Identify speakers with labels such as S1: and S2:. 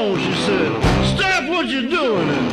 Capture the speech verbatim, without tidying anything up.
S1: on, she said. Stop what you're doing and